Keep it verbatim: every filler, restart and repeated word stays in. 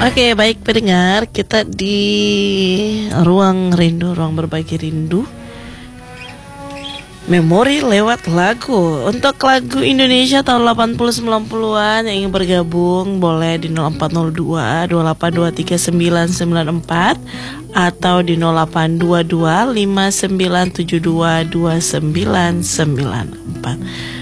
Oke, baik pendengar, kita di ruang rindu, ruang berbagi rindu. Memori lewat lagu. Untuk lagu Indonesia tahun delapan puluh sembilan puluhan yang ingin bergabung boleh di nol empat nol dua dua delapan dua tiga sembilan sembilan empat atau di nol delapan dua dua lima sembilan tujuh dua dua sembilan sembilan empat.